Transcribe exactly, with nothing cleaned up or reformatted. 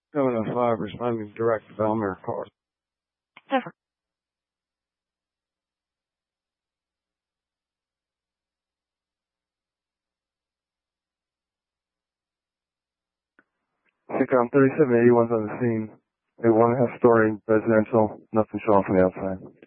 seven oh five responding direct to Valmere Court. Over. Sitcom thirty-seven eighty-one's on the scene. A one and a half story residential, nothing showing from the outside.